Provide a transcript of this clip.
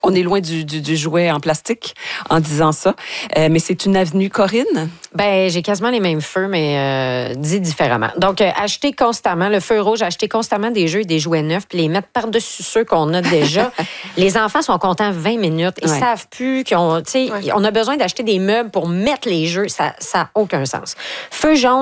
On est loin du jouet en plastique en disant ça. Mais c'est une avenue, Corinne? Ben, j'ai quasiment les mêmes feux, mais dit différemment. Donc, acheter constamment, le feu rouge, acheter constamment des jeux et des jouets neufs, puis les mettre par-dessus ceux qu'on a déjà. Les enfants sont contents 20 minutes. Ils savent plus qu'on, on a besoin d'acheter des meubles pour mettre les jeux. Ça n'a aucun sens. Feu jaune,